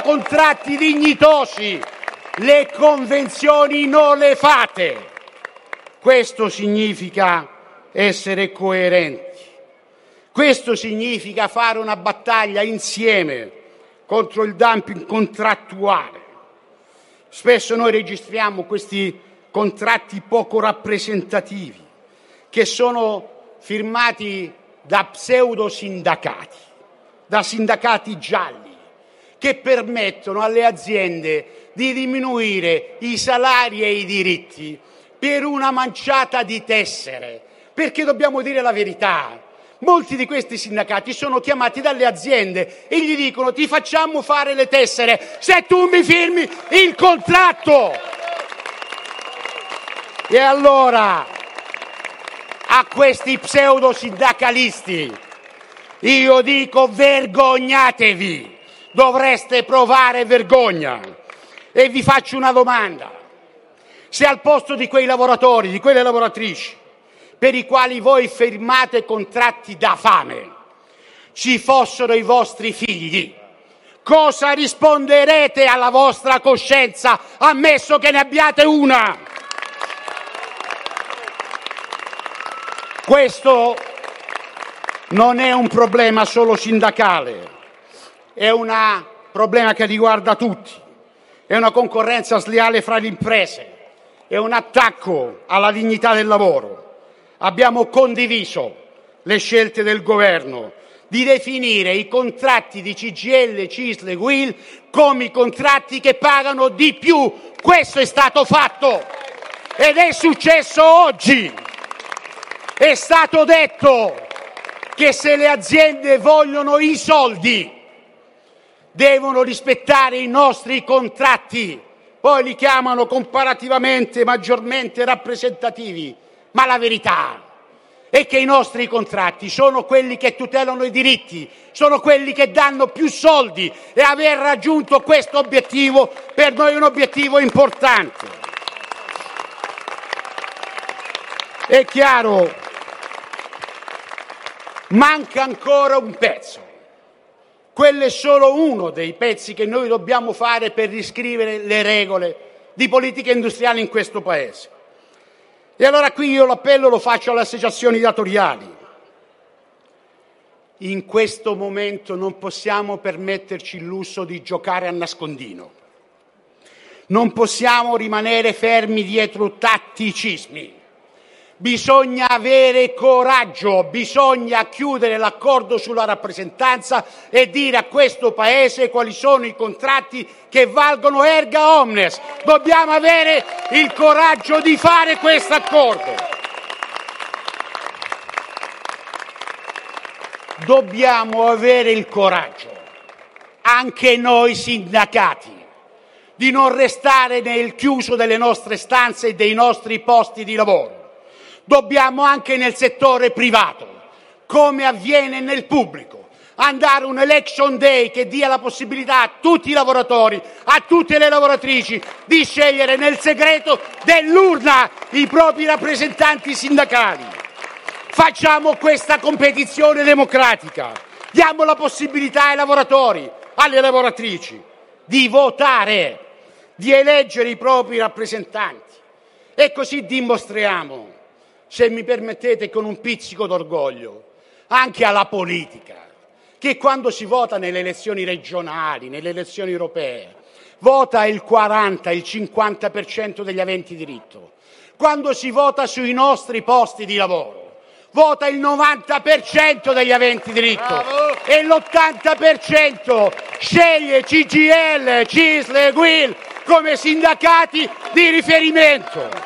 contratti dignitosi, le convenzioni non le fate. Questo significa essere coerenti. Questo significa fare una battaglia insieme contro il dumping contrattuale. Spesso noi registriamo questi contratti poco rappresentativi che sono firmati da pseudosindacati, da sindacati gialli, che permettono alle aziende di diminuire i salari e i diritti per una manciata di tessere. Perché dobbiamo dire la verità, molti di questi sindacati sono chiamati dalle aziende e gli dicono: ti facciamo fare le tessere se tu mi firmi il contratto. E allora a questi pseudosindacalisti io dico: vergognatevi, dovreste provare vergogna. E vi faccio una domanda: se al posto di quei lavoratori, di quelle lavoratrici per i quali voi firmate contratti da fame, ci fossero i vostri figli, cosa risponderete alla vostra coscienza, ammesso che ne abbiate una? Questo non è un problema solo sindacale, è un problema che riguarda tutti, è una concorrenza sleale fra le imprese, è un attacco alla dignità del lavoro. Abbiamo condiviso le scelte del governo di definire i contratti di CGIL, CISL e UIL come i contratti che pagano di più. Questo è stato fatto ed è successo oggi. È stato detto che se le aziende vogliono i soldi devono rispettare i nostri contratti. Poi li chiamano comparativamente maggiormente rappresentativi, ma la verità è che i nostri contratti sono quelli che tutelano i diritti, sono quelli che danno più soldi, e aver raggiunto questo obiettivo per noi è un obiettivo importante. È chiaro, manca ancora un pezzo. Quello è solo uno dei pezzi che noi dobbiamo fare per riscrivere le regole di politica industriale in questo Paese. E allora qui io l'appello lo faccio alle associazioni datoriali. In questo momento non possiamo permetterci il lusso di giocare a nascondino. Non possiamo rimanere fermi dietro tatticismi. Bisogna avere coraggio, bisogna chiudere l'accordo sulla rappresentanza e dire a questo Paese quali sono i contratti che valgono erga omnes. Dobbiamo avere il coraggio di fare questo accordo. Dobbiamo avere il coraggio, anche noi sindacati, di non restare nel chiuso delle nostre stanze e dei nostri posti di lavoro. Dobbiamo anche nel settore privato, come avviene nel pubblico, andare un election day che dia la possibilità a tutti i lavoratori, a tutte le lavoratrici di scegliere nel segreto dell'urna i propri rappresentanti sindacali. Facciamo questa competizione democratica, diamo la possibilità ai lavoratori, alle lavoratrici di votare, di eleggere i propri rappresentanti, e così dimostriamo, se mi permettete, con un pizzico d'orgoglio, anche alla politica, che quando si vota nelle elezioni regionali, nelle elezioni europee, vota il 40, il 50% degli aventi diritto. Quando si vota sui nostri posti di lavoro, vota il 90% degli aventi diritto. Bravo. E l'80% sceglie CGIL, CISL e UIL come sindacati di riferimento.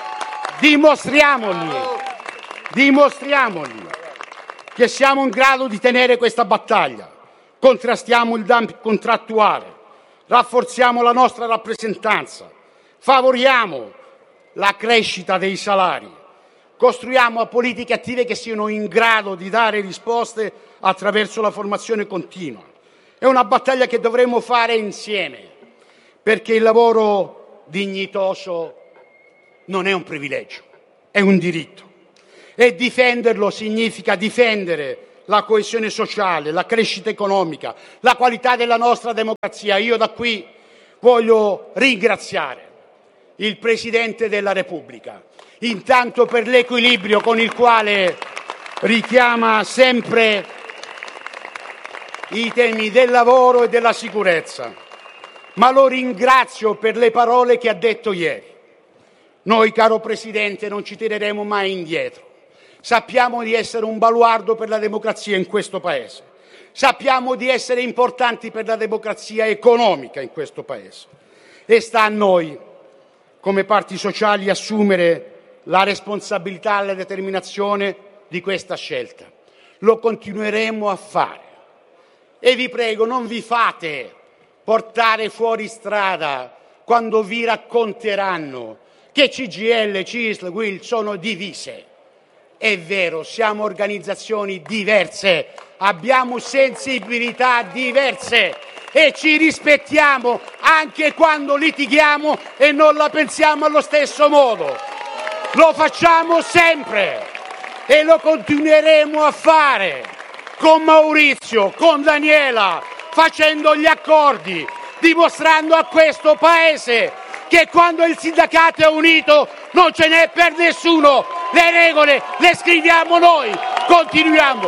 Dimostriamogli che siamo in grado di tenere questa battaglia. Contrastiamo il dumping contrattuale, rafforziamo la nostra rappresentanza, favoriamo la crescita dei salari, costruiamo politiche attive che siano in grado di dare risposte attraverso la formazione continua. È una battaglia che dovremo fare insieme, perché il lavoro dignitoso non è un privilegio, è un diritto. E difenderlo significa difendere la coesione sociale, la crescita economica, la qualità della nostra democrazia. Io da qui voglio ringraziare il Presidente della Repubblica, intanto per l'equilibrio con il quale richiama sempre i temi del lavoro e della sicurezza, ma lo ringrazio per le parole che ha detto ieri. Noi, caro Presidente, non ci tireremo mai indietro. Sappiamo di essere un baluardo per la democrazia in questo Paese. Sappiamo di essere importanti per la democrazia economica in questo Paese. E sta a noi, come parti sociali, assumere la responsabilità e la determinazione di questa scelta. Lo continueremo a fare. E vi prego, non vi fate portare fuori strada quando vi racconteranno che CGIL, CISL, UIL sono divise. È vero, siamo organizzazioni diverse, abbiamo sensibilità diverse e ci rispettiamo anche quando litighiamo e non la pensiamo allo stesso modo. Lo facciamo sempre e lo continueremo a fare con Maurizio, con Daniela, facendo gli accordi, dimostrando a questo Paese che quando il sindacato è unito non ce n'è per nessuno, le regole le scriviamo noi, continuiamo.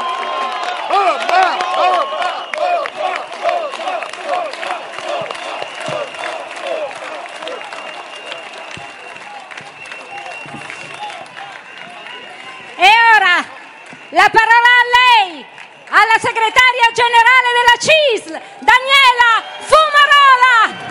E ora la parola a lei, alla segretaria generale della CISL, Daniela Fumarola.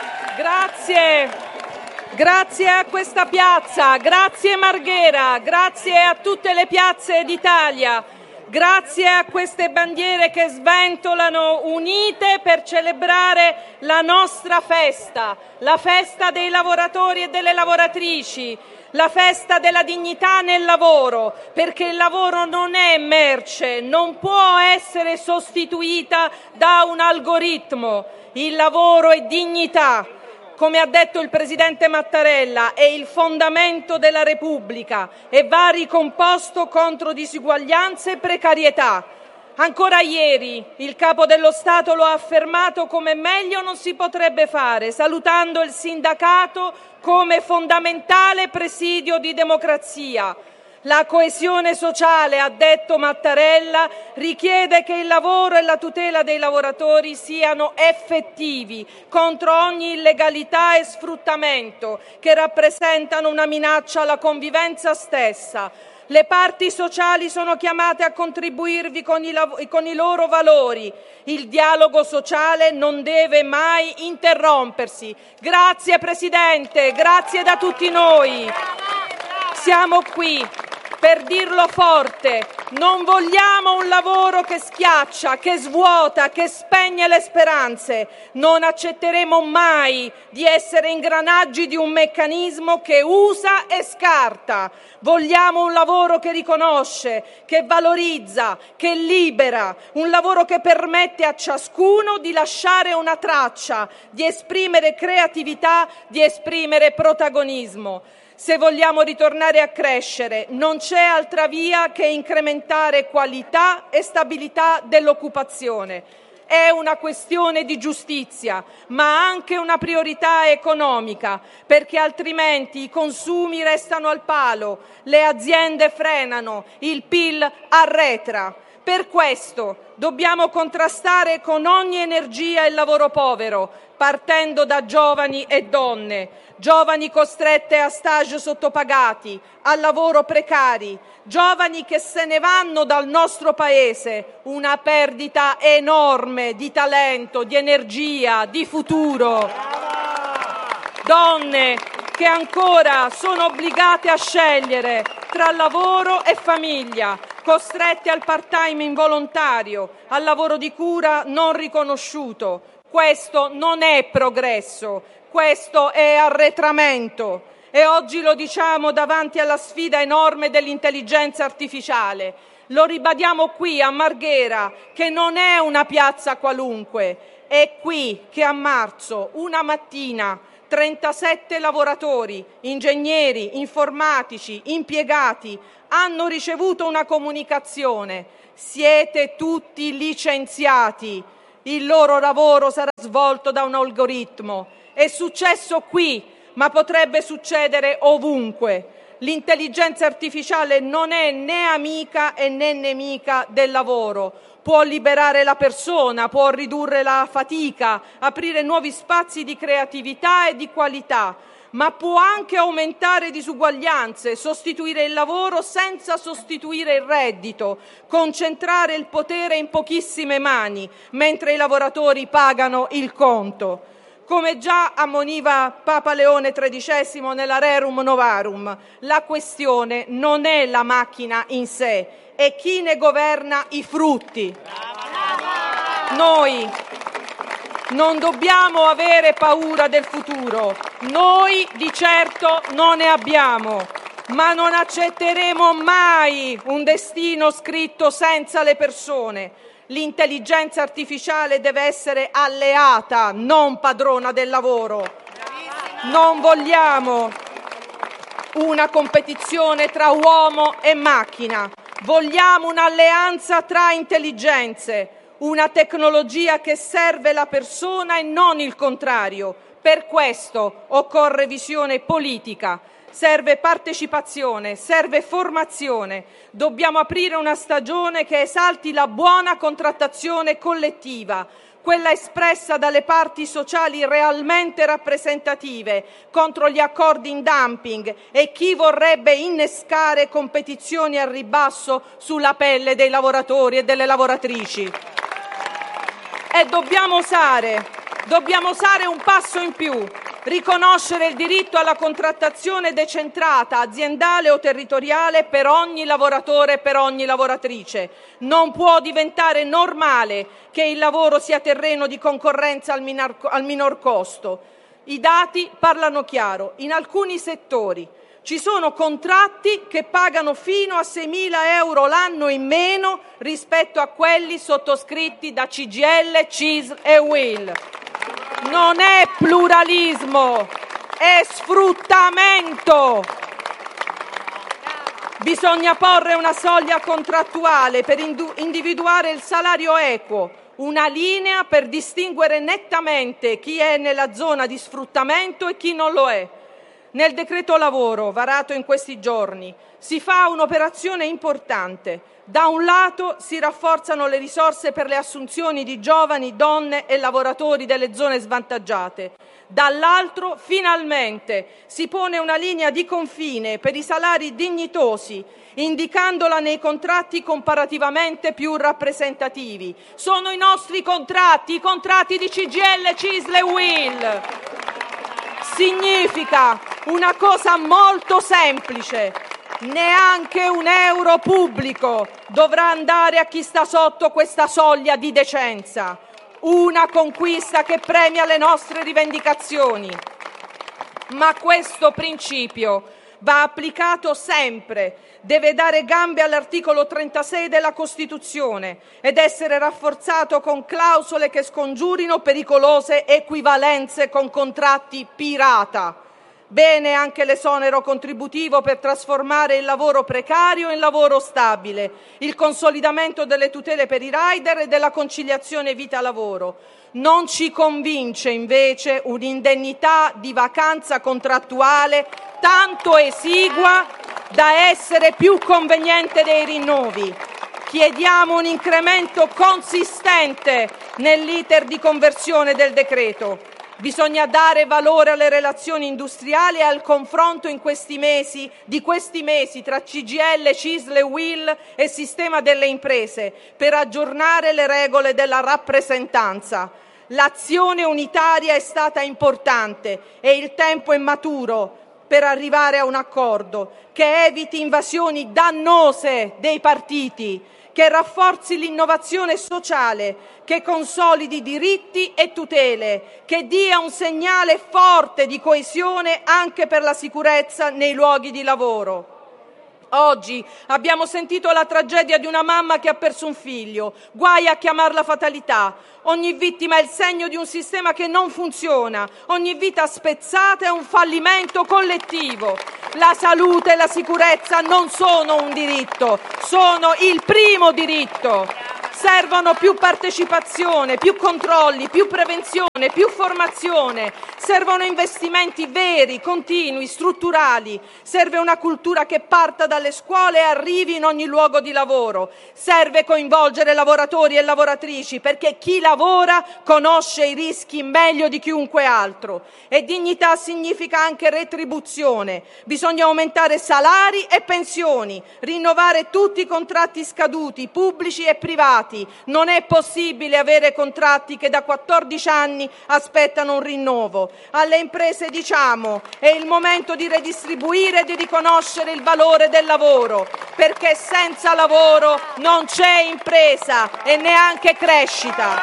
Grazie a questa piazza, grazie Marghera, grazie a tutte le piazze d'Italia, grazie a queste bandiere che sventolano unite per celebrare la nostra festa, la festa dei lavoratori e delle lavoratrici, la festa della dignità nel lavoro, perché il lavoro non è merce, non può essere sostituita da un algoritmo, il lavoro è dignità. Come ha detto il Presidente Mattarella, è il fondamento della Repubblica e va ricomposto contro disuguaglianze e precarietà. Ancora ieri il Capo dello Stato lo ha affermato come meglio non si potrebbe fare, salutando il sindacato come fondamentale presidio di democrazia. La coesione sociale, ha detto Mattarella, richiede che il lavoro e la tutela dei lavoratori siano effettivi contro ogni illegalità e sfruttamento che rappresentano una minaccia alla convivenza stessa. Le parti sociali sono chiamate a contribuirvi con i loro valori. Il dialogo sociale non deve mai interrompersi. Grazie Presidente, grazie da tutti noi. Siamo qui per dirlo forte, non vogliamo un lavoro che schiaccia, che svuota, che spegne le speranze. Non accetteremo mai di essere ingranaggi di un meccanismo che usa e scarta. Vogliamo un lavoro che riconosce, che valorizza, che libera, un lavoro che permette a ciascuno di lasciare una traccia, di esprimere creatività, di esprimere protagonismo. Se vogliamo ritornare a crescere, non c'è altra via che incrementare qualità e stabilità dell'occupazione. È una questione di giustizia, ma anche una priorità economica, perché altrimenti i consumi restano al palo, le aziende frenano, il PIL arretra. Per questo dobbiamo contrastare con ogni energia il lavoro povero, partendo da giovani e donne, giovani costrette a stage sottopagati, a lavoro precari, giovani che se ne vanno dal nostro Paese, una perdita enorme di talento, di energia, di futuro. Donne che ancora sono obbligate a scegliere tra lavoro e famiglia, costrette al part-time involontario, al lavoro di cura non riconosciuto. Questo non è progresso, questo è arretramento. E oggi lo diciamo davanti alla sfida enorme dell'intelligenza artificiale. Lo ribadiamo qui a Marghera, che non è una piazza qualunque. È qui che a marzo, una mattina, 37 lavoratori, ingegneri, informatici, impiegati, hanno ricevuto una comunicazione: siete tutti licenziati, il loro lavoro sarà svolto da un algoritmo. È successo qui, ma potrebbe succedere ovunque. L'intelligenza artificiale non è né amica né nemica del lavoro. Può liberare la persona, può ridurre la fatica, aprire nuovi spazi di creatività e di qualità, ma può anche aumentare disuguaglianze, sostituire il lavoro senza sostituire il reddito, concentrare il potere in pochissime mani, mentre i lavoratori pagano il conto. Come già ammoniva Papa Leone XIII nella Rerum Novarum, la questione non è la macchina in sé, è chi ne governa i frutti. Noi non dobbiamo avere paura del futuro, noi di certo non ne abbiamo, ma non accetteremo mai un destino scritto senza le persone. L'intelligenza artificiale deve essere alleata, non padrona del lavoro. Non vogliamo una competizione tra uomo e macchina, vogliamo un'alleanza tra intelligenze, una tecnologia che serve la persona e non il contrario. Per questo occorre visione politica. Serve partecipazione, serve formazione. Dobbiamo aprire una stagione che esalti la buona contrattazione collettiva, quella espressa dalle parti sociali realmente rappresentative contro gli accordi in dumping e chi vorrebbe innescare competizioni al ribasso sulla pelle dei lavoratori e delle lavoratrici. E dobbiamo osare un passo in più. Riconoscere il diritto alla contrattazione decentrata, aziendale o territoriale per ogni lavoratore e per ogni lavoratrice. Non può diventare normale che il lavoro sia terreno di concorrenza al minor costo. I dati parlano chiaro. In alcuni settori ci sono contratti che pagano fino a 6.000 euro l'anno in meno rispetto a quelli sottoscritti da CGIL, CISL e UIL. Non è pluralismo, è sfruttamento. Bisogna porre una soglia contrattuale per individuare il salario equo, una linea per distinguere nettamente chi è nella zona di sfruttamento e chi non lo è. Nel decreto lavoro varato in questi giorni si fa un'operazione importante. Da un lato si rafforzano le risorse per le assunzioni di giovani, donne e lavoratori delle zone svantaggiate. Dall'altro, finalmente, si pone una linea di confine per i salari dignitosi, indicandola nei contratti comparativamente più rappresentativi. Sono i nostri contratti, i contratti di CGIL, CISL e UIL. Significa una cosa molto semplice: neanche un euro pubblico dovrà andare a chi sta sotto questa soglia di decenza. Una conquista che premia le nostre rivendicazioni. Ma questo principio va applicato sempre, deve dare gambe all'articolo 36 della Costituzione ed essere rafforzato con clausole che scongiurino pericolose equivalenze con contratti pirata. Bene anche l'esonero contributivo per trasformare il lavoro precario in lavoro stabile, il consolidamento delle tutele per i rider e della conciliazione vita-lavoro. Non ci convince invece un'indennità di vacanza contrattuale tanto esigua da essere più conveniente dei rinnovi. Chiediamo un incremento consistente nell'iter di conversione del decreto. Bisogna dare valore alle relazioni industriali e al confronto di questi mesi tra CGIL, CISL e UIL e sistema delle imprese per aggiornare le regole della rappresentanza. L'azione unitaria è stata importante e il tempo è maturo per arrivare a un accordo che eviti invasioni dannose dei partiti, che rafforzi l'innovazione sociale, che consolidi diritti e tutele, che dia un segnale forte di coesione anche per la sicurezza nei luoghi di lavoro. Oggi abbiamo sentito la tragedia di una mamma che ha perso un figlio. Guai a chiamarla fatalità. Ogni vittima è il segno di un sistema che non funziona. Ogni vita spezzata è un fallimento collettivo. La salute e la sicurezza non sono un diritto, sono il primo diritto. Servono più partecipazione, più controlli, più prevenzione, più formazione. Servono investimenti veri, continui, strutturali. Serve una cultura che parta dalle scuole e arrivi in ogni luogo di lavoro. Serve coinvolgere lavoratori e lavoratrici, perché chi lavora conosce i rischi meglio di chiunque altro. E dignità significa anche retribuzione. Bisogna aumentare salari e pensioni, rinnovare tutti i contratti scaduti, pubblici e privati. Non è possibile avere contratti che da 14 anni aspettano un rinnovo. Alle imprese diciamo: è il momento di redistribuire e di riconoscere il valore del lavoro, perché senza lavoro non c'è impresa e neanche crescita.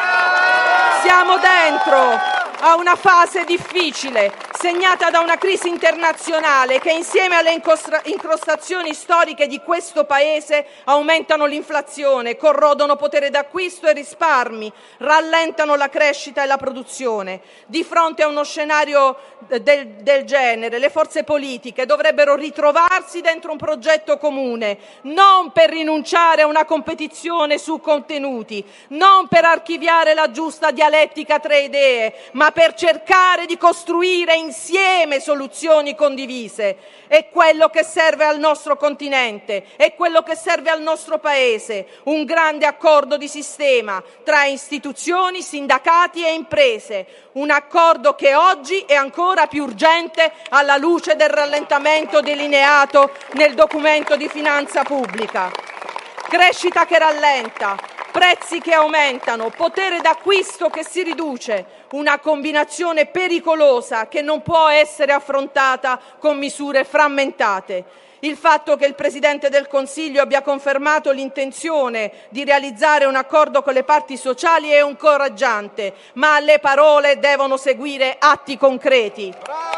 Siamo dentro a una fase difficile, segnata da una crisi internazionale che, insieme alle incrostazioni storiche di questo Paese, aumentano l'inflazione, corrodono potere d'acquisto e risparmi, rallentano la crescita e la produzione. Di fronte a uno scenario del genere, le forze politiche dovrebbero ritrovarsi dentro un progetto comune, non per rinunciare a una competizione su contenuti, non per archiviare la giusta dialettica tra idee, ma per cercare di costruire insieme soluzioni condivise. È quello che serve al nostro continente, è quello che serve al nostro Paese, un grande accordo di sistema tra istituzioni, sindacati e imprese, un accordo che oggi è ancora più urgente alla luce del rallentamento delineato nel documento di finanza pubblica. Crescita che rallenta, prezzi che aumentano, potere d'acquisto che si riduce, una combinazione pericolosa che non può essere affrontata con misure frammentate. Il fatto che il Presidente del Consiglio abbia confermato l'intenzione di realizzare un accordo con le parti sociali è incoraggiante, ma alle parole devono seguire atti concreti.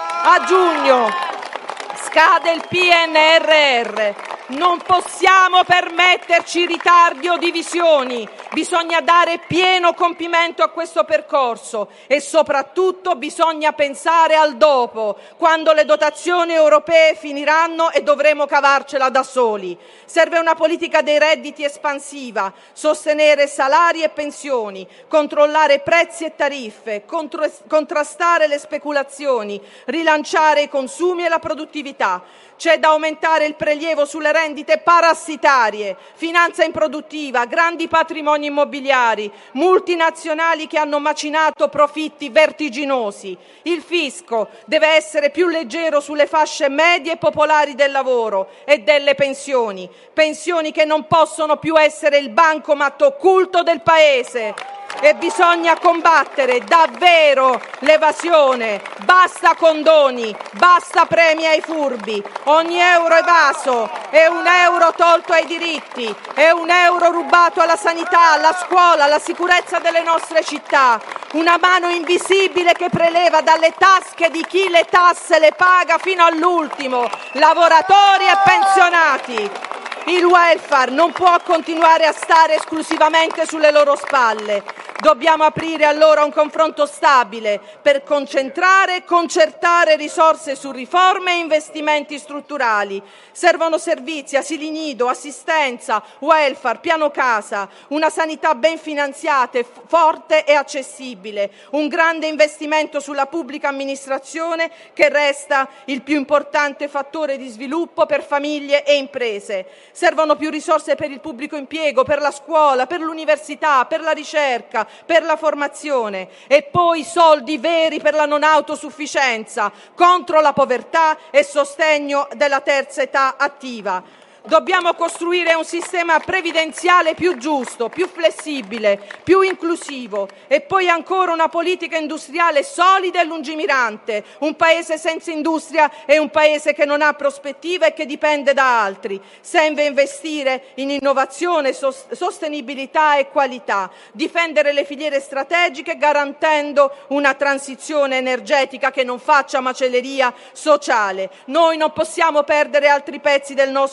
A giugno scade il PNRR. Non possiamo permetterci ritardi o divisioni. Bisogna dare pieno compimento a questo percorso e soprattutto bisogna pensare al dopo, quando le dotazioni europee finiranno e dovremo cavarcela da soli. Serve una politica dei redditi espansiva, sostenere salari e pensioni, controllare prezzi e tariffe, contrastare le speculazioni, rilanciare i consumi e la produttività. C'è da aumentare il prelievo sulle rendite parassitarie, finanza improduttiva, grandi patrimoni immobiliari, multinazionali che hanno macinato profitti vertiginosi. Il fisco deve essere più leggero sulle fasce medie e popolari del lavoro e delle pensioni, pensioni che non possono più essere il bancomat occulto del Paese. E bisogna combattere davvero l'evasione. Basta condoni, basta premi ai furbi. Ogni euro evaso è un euro tolto ai diritti, è un euro rubato alla sanità, alla scuola, alla sicurezza delle nostre città. Una mano invisibile che preleva dalle tasche di chi le tasse le paga fino all'ultimo, lavoratori e pensionati. Il welfare non può continuare a stare esclusivamente sulle loro spalle. Dobbiamo aprire allora un confronto stabile per concentrare e concertare risorse su riforme e investimenti strutturali. Servono servizi, asili nido, assistenza, welfare, piano casa, una sanità ben finanziata, forte e accessibile, un grande investimento sulla pubblica amministrazione che resta il più importante fattore di sviluppo per famiglie e imprese. Servono più risorse per il pubblico impiego, per la scuola, per l'università, per la ricerca, per la formazione e poi soldi veri per la non autosufficienza, contro la povertà e sostegno della terza età attiva. Dobbiamo costruire un sistema previdenziale più giusto, più flessibile, più inclusivo e poi ancora una politica industriale solida e lungimirante. Un paese senza industria è un paese che non ha prospettive e che dipende da altri. Serve investire in innovazione, sostenibilità e qualità, difendere le filiere strategiche garantendo una transizione energetica che non faccia macelleria sociale. Noi non possiamo perdere altri pezzi del nostro sistema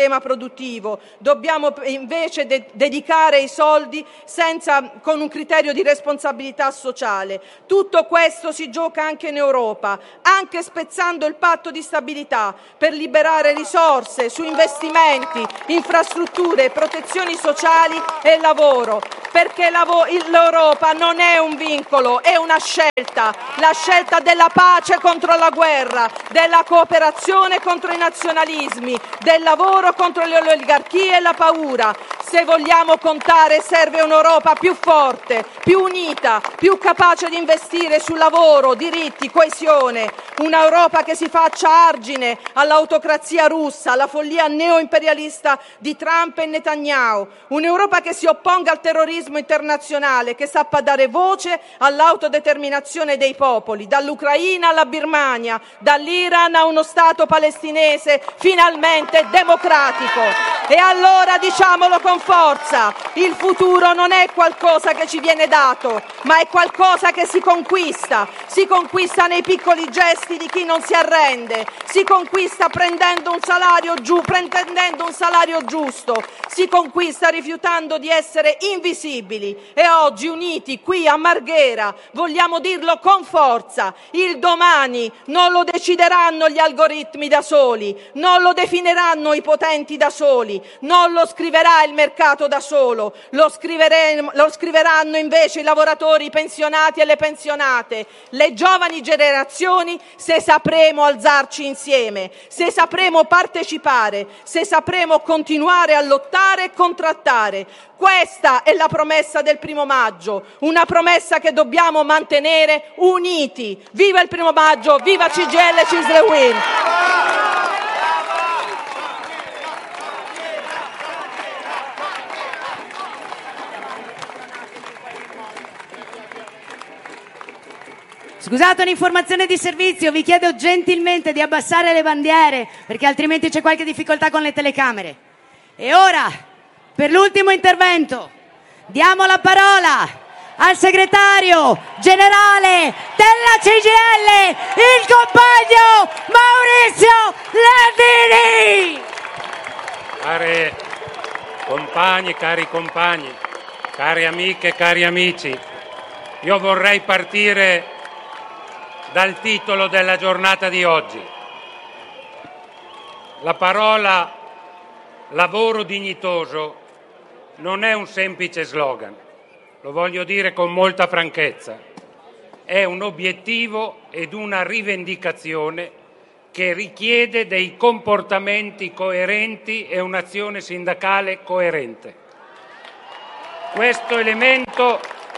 sistema produttivo. Dobbiamo invece dedicare i soldi con un criterio di responsabilità sociale. Tutto questo si gioca anche in Europa, anche spezzando il patto di stabilità per liberare risorse su investimenti, infrastrutture, protezioni sociali e lavoro, perché l'Europa non è un vincolo, è una scelta, la scelta della pace contro la guerra, della cooperazione contro i nazionalismi, del lavoro contro le oligarchie e la paura. Se vogliamo contare serve un'Europa più forte, più unita, più capace di investire su lavoro, diritti, coesione, un'Europa che si faccia argine all'autocrazia russa, alla follia neoimperialista di Trump e Netanyahu, un'Europa che si opponga al terrorismo internazionale, che sappia dare voce all'autodeterminazione dei popoli, dall'Ucraina alla Birmania, dall'Iran a uno Stato palestinese finalmente democratico. E allora diciamolo con forza, il futuro non è qualcosa che ci viene dato, ma è qualcosa che si conquista nei piccoli gesti di chi non si arrende, si conquista pretendendo un salario giusto, si conquista rifiutando di essere invisibili. E oggi, uniti qui a Marghera, vogliamo dirlo con forza: il domani non lo decideranno gli algoritmi da soli, non lo definiranno i potenti da soli, non lo scriverà il mercato da solo, lo scriveranno invece i lavoratori, i pensionati e le pensionate, le giovani generazioni, se sapremo alzarci insieme, se sapremo partecipare, se sapremo continuare a lottare e contrattare. Questa è la promessa del 1° maggio, una promessa che dobbiamo mantenere uniti. Viva il 1° maggio, viva CGIL e CISL Win! Scusate, un'informazione di servizio, vi chiedo gentilmente di abbassare le bandiere perché altrimenti c'è qualche difficoltà con le telecamere. E ora, per l'ultimo intervento, diamo la parola al segretario generale della CGIL, il compagno Maurizio Landini! Care compagni, cari compagni, care amiche e cari amici, io vorrei partire dal titolo della giornata di oggi. La parola lavoro dignitoso non è un semplice slogan, lo voglio dire con molta franchezza, è un obiettivo ed una rivendicazione che richiede dei comportamenti coerenti e un'azione sindacale coerente. Questo elemento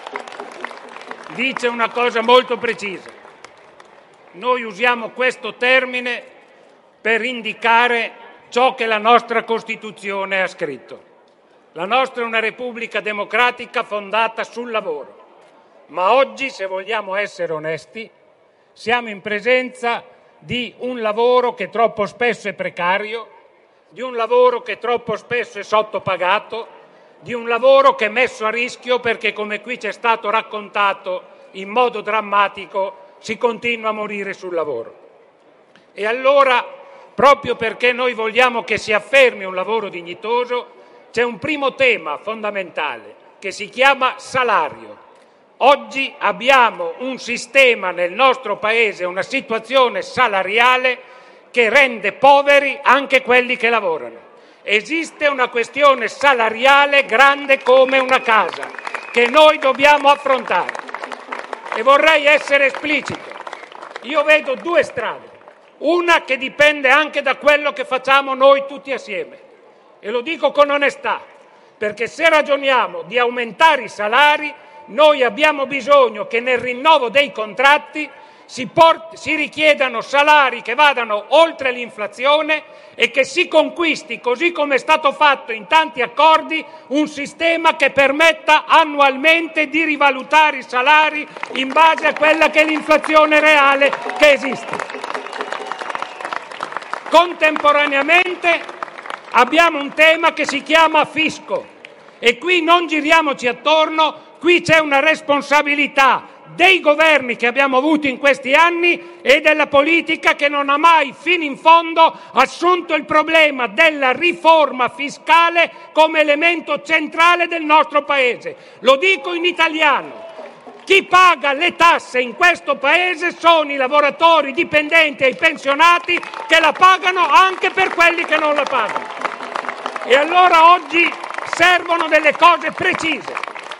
dice una cosa molto precisa. Noi usiamo questo termine per indicare ciò che la nostra Costituzione ha scritto. La nostra è una Repubblica democratica fondata sul lavoro, ma oggi, se vogliamo essere onesti, siamo in presenza di un lavoro che troppo spesso è precario, di un lavoro che troppo spesso è sottopagato, di un lavoro che è messo a rischio perché, come qui ci è stato raccontato in modo drammatico, si continua a morire sul lavoro. E allora, proprio perché noi vogliamo che si affermi un lavoro dignitoso, c'è un primo tema fondamentale che si chiama salario. Oggi abbiamo un sistema nel nostro Paese, una situazione salariale che rende poveri anche quelli che lavorano. Esiste una questione salariale grande come una casa che noi dobbiamo affrontare. E vorrei essere esplicito. Io vedo due strade. Una che dipende anche da quello che facciamo noi tutti assieme. E lo dico con onestà, perché se ragioniamo di aumentare i salari, noi abbiamo bisogno che nel rinnovo dei contratti si richiedano salari che vadano oltre l'inflazione e che si conquisti, così come è stato fatto in tanti accordi, un sistema che permetta annualmente di rivalutare i salari in base a quella che è l'inflazione reale che esiste. Contemporaneamente abbiamo un tema che si chiama fisco e qui non giriamoci attorno, qui c'è una responsabilità dei governi che abbiamo avuto in questi anni e della politica che non ha mai fino in fondo assunto il problema della riforma fiscale come elemento centrale del nostro Paese. Lo dico in italiano. Chi paga le tasse in questo Paese sono i lavoratori dipendenti e i pensionati, che la pagano anche per quelli che non la pagano. E allora oggi servono delle cose precise.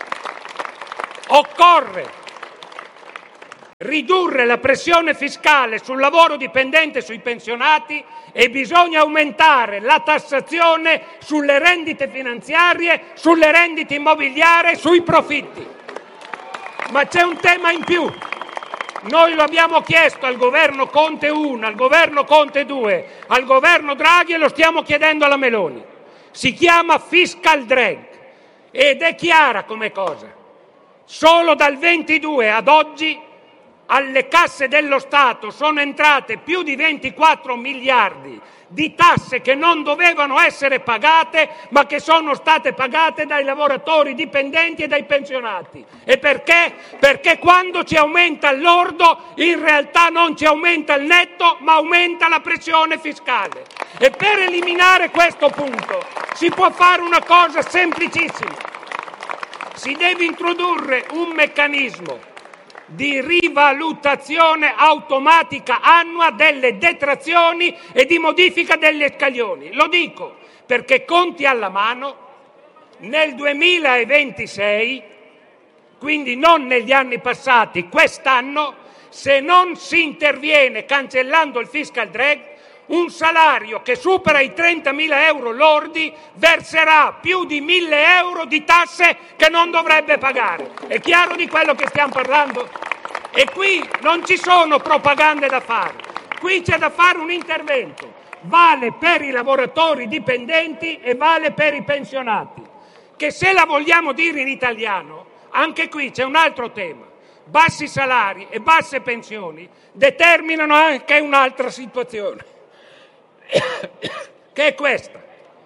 Occorre ridurre la pressione fiscale sul lavoro dipendente e sui pensionati e bisogna aumentare la tassazione sulle rendite finanziarie, sulle rendite immobiliari e sui profitti. Ma c'è un tema in più. Noi lo abbiamo chiesto al governo Conte 1, al governo Conte 2, al governo Draghi e lo stiamo chiedendo alla Meloni. Si chiama fiscal drag ed è chiara come cosa. Solo dal 22 ad oggi alle casse dello Stato sono entrate più di 24 miliardi di tasse che non dovevano essere pagate, ma che sono state pagate dai lavoratori dipendenti e dai pensionati. E perché? Perché quando ci aumenta il lordo, in realtà non ci aumenta il netto, ma aumenta la pressione fiscale. E per eliminare questo punto si può fare una cosa semplicissima. Si deve introdurre un meccanismo di rivalutazione automatica annua delle detrazioni e di modifica degli scaglioni. Lo dico perché, conti alla mano, nel 2026, quindi non negli anni passati, quest'anno, se non si interviene cancellando il fiscal drag, un salario che supera i 30.000 euro lordi verserà più di 1.000 euro di tasse che non dovrebbe pagare. È chiaro di quello che stiamo parlando? E qui non ci sono propagande da fare, qui c'è da fare un intervento. Vale per i lavoratori dipendenti e vale per i pensionati. Che se la vogliamo dire in italiano, anche qui c'è un altro tema. Bassi salari e basse pensioni determinano anche un'altra situazione, che è questa.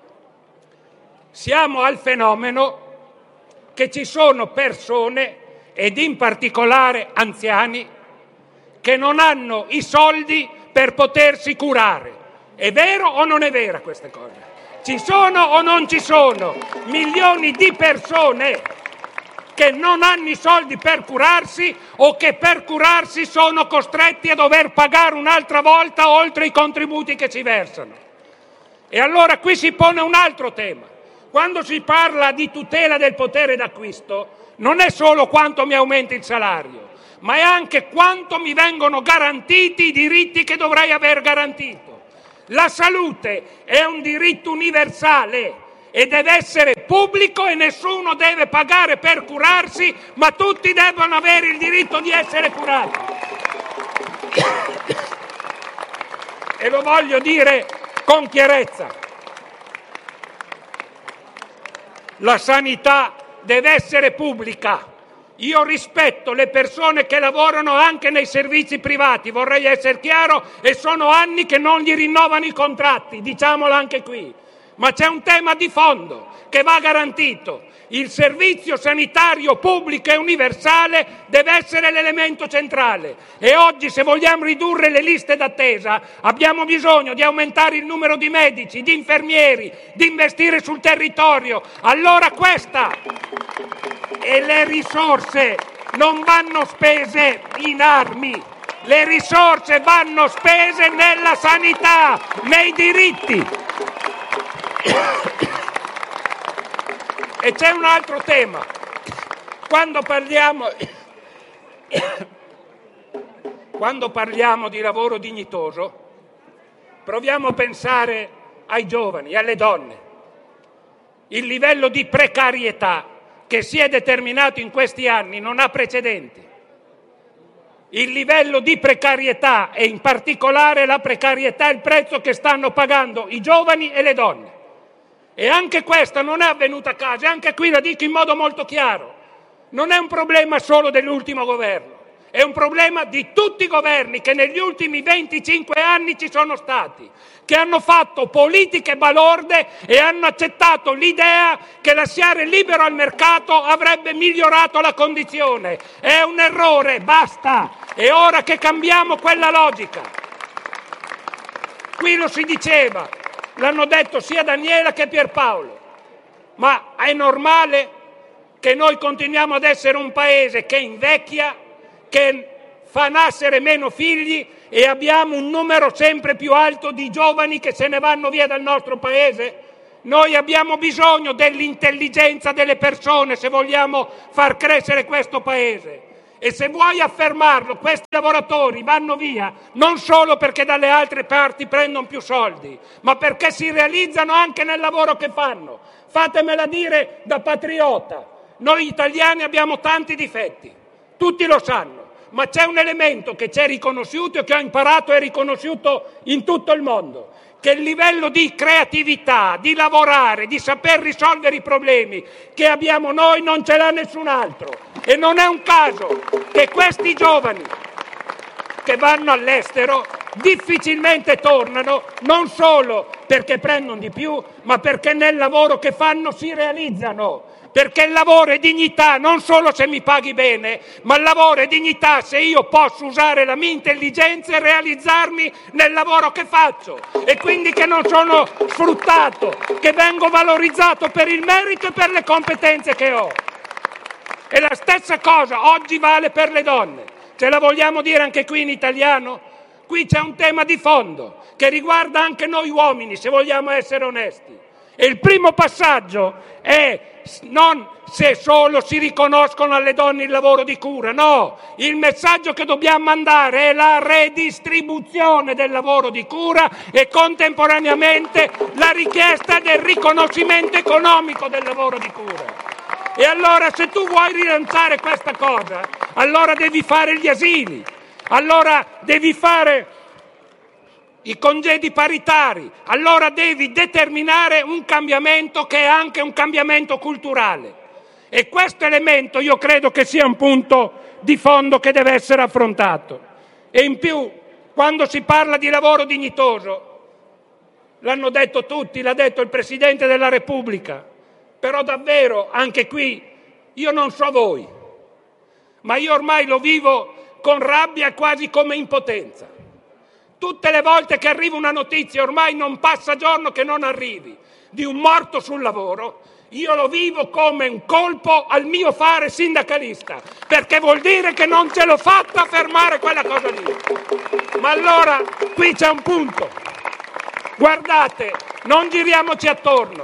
Siamo al fenomeno che ci sono persone, ed in particolare anziani, che non hanno i soldi per potersi curare. È vero o non è vera questa cosa? Ci sono o non ci sono milioni di persone che non hanno i soldi per curarsi o che per curarsi sono costretti a dover pagare un'altra volta oltre i contributi che ci versano? E allora qui si pone un altro tema. Quando si parla di tutela del potere d'acquisto, non è solo quanto mi aumenta il salario, ma è anche quanto mi vengono garantiti i diritti che dovrei aver garantito. La salute è un diritto universale e deve essere pubblico e nessuno deve pagare per curarsi, ma tutti devono avere il diritto di essere curati. E lo voglio dire con chiarezza. La sanità deve essere pubblica. Io rispetto le persone che lavorano anche nei servizi privati, vorrei essere chiaro, e sono anni che non gli rinnovano i contratti, diciamolo anche qui. Ma c'è un tema di fondo che va garantito. Il servizio sanitario pubblico e universale deve essere l'elemento centrale. E oggi, se vogliamo ridurre le liste d'attesa, abbiamo bisogno di aumentare il numero di medici, di infermieri, di investire sul territorio. Allora questa e le risorse non vanno spese in armi. Le risorse vanno spese nella sanità, nei diritti. E c'è un altro tema. Quando parliamo di lavoro dignitoso, proviamo a pensare ai giovani, alle donne. Il livello di precarietà che si è determinato in questi anni non ha precedenti. Il livello di precarietà e in particolare la precarietà è il prezzo che stanno pagando i giovani e le donne. E anche questa non è avvenuta a caso, e anche qui la dico in modo molto chiaro. Non è un problema solo dell'ultimo governo, È un problema di tutti i governi che negli ultimi 25 anni ci sono stati, che hanno fatto politiche balorde e hanno accettato l'idea che lasciare libero al mercato avrebbe migliorato la condizione. È un errore, basta! È ora che cambiamo quella logica. Qui lo si diceva, l'hanno detto sia Daniela che Pierpaolo, ma è normale che noi continuiamo ad essere un paese che invecchia, che fa nascere meno figli e abbiamo un numero sempre più alto di giovani che se ne vanno via dal nostro paese? Noi abbiamo bisogno dell'intelligenza delle persone se vogliamo far crescere questo paese. E se vuoi affermarlo, questi lavoratori vanno via non solo perché dalle altre parti prendono più soldi, ma perché si realizzano anche nel lavoro che fanno. Fatemela dire da patriota, noi italiani abbiamo tanti difetti, tutti lo sanno, ma c'è un elemento che ci è riconosciuto e che ho imparato e riconosciuto in tutto il mondo, che il livello di creatività, di lavorare, di saper risolvere i problemi che abbiamo noi non ce l'ha nessun altro. E non è un caso che questi giovani che vanno all'estero difficilmente tornano, non solo perché prendono di più, ma perché nel lavoro che fanno si realizzano. Perché il lavoro è dignità non solo se mi paghi bene, ma il lavoro è dignità se io posso usare la mia intelligenza e realizzarmi nel lavoro che faccio, e quindi che non sono sfruttato, che vengo valorizzato per il merito e per le competenze che ho. E la stessa cosa oggi vale per le donne. Ce la vogliamo dire anche qui in italiano? Qui c'è un tema di fondo che riguarda anche noi uomini, se vogliamo essere onesti. E il primo passaggio è non se solo si riconoscono alle donne il lavoro di cura, no, il messaggio che dobbiamo mandare è la redistribuzione del lavoro di cura e contemporaneamente la richiesta del riconoscimento economico del lavoro di cura. E allora se tu vuoi rilanciare questa cosa, allora devi fare gli asili, allora devi fare i congedi paritari, allora devi determinare un cambiamento che è anche un cambiamento culturale. E questo elemento io credo che sia un punto di fondo che deve essere affrontato. E in più, quando si parla di lavoro dignitoso, l'hanno detto tutti, l'ha detto il Presidente della Repubblica, però davvero anche qui io non so voi, ma io ormai lo vivo con rabbia quasi come impotenza. Tutte le volte che arriva una notizia, ormai non passa giorno che non arrivi, di un morto sul lavoro, io lo vivo come un colpo al mio fare sindacalista, perché vuol dire che non ce l'ho fatta a fermare quella cosa lì. Ma allora qui c'è un punto. Guardate, non giriamoci attorno.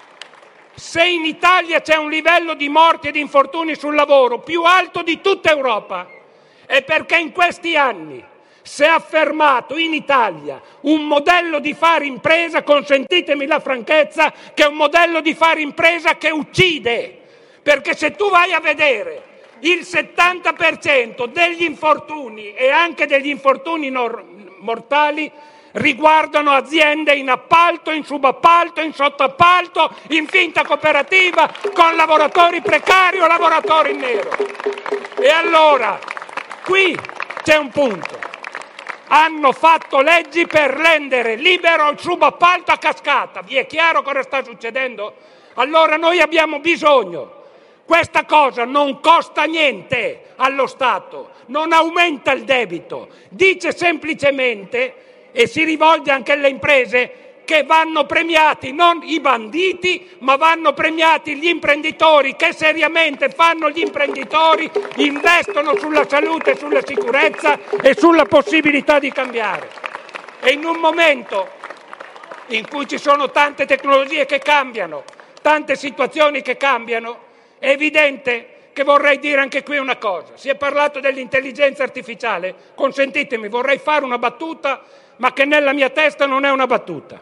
Se in Italia c'è un livello di morti e di infortuni sul lavoro più alto di tutta Europa, è perché in questi anni si è affermato in Italia un modello di fare impresa, consentitemi la franchezza, che è un modello di fare impresa che uccide. Perché se tu vai a vedere il 70% degli infortuni e anche degli infortuni mortali riguardano aziende in appalto, in subappalto, in sottoappalto, in finta cooperativa, con lavoratori precari o lavoratori in nero. E allora, qui c'è un punto. Hanno fatto leggi per rendere libero il subappalto a cascata. Vi è chiaro cosa sta succedendo? Allora noi abbiamo bisogno. Questa cosa non costa niente allo Stato, non aumenta il debito, dice semplicemente, e si rivolge anche alle imprese, che vanno premiati non i banditi, ma vanno premiati gli imprenditori che seriamente fanno gli imprenditori, investono sulla salute, sulla sicurezza e sulla possibilità di cambiare. E in un momento in cui ci sono tante tecnologie che cambiano, tante situazioni che cambiano, è evidente che vorrei dire anche qui una cosa. Si è parlato dell'intelligenza artificiale, consentitemi, vorrei fare una battuta, ma che nella mia testa non è una battuta.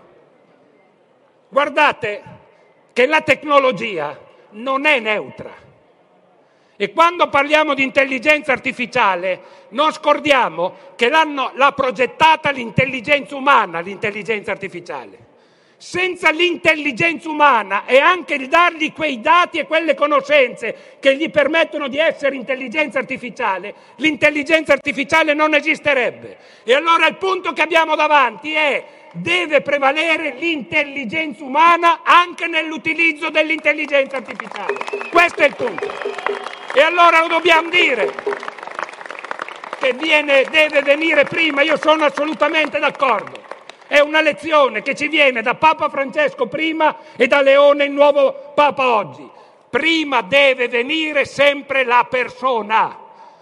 Guardate che la tecnologia non è neutra e quando parliamo di intelligenza artificiale non scordiamo che l'ha progettata l'intelligenza umana, l'intelligenza artificiale. Senza l'intelligenza umana e anche il dargli quei dati e quelle conoscenze che gli permettono di essere intelligenza artificiale, l'intelligenza artificiale non esisterebbe. E allora il punto che abbiamo davanti è: deve prevalere l'intelligenza umana anche nell'utilizzo dell'intelligenza artificiale. Questo è il punto. E allora lo dobbiamo dire che deve venire prima, io sono assolutamente d'accordo. È una lezione che ci viene da Papa Francesco prima e da Leone, il nuovo Papa oggi. Prima deve venire sempre la persona.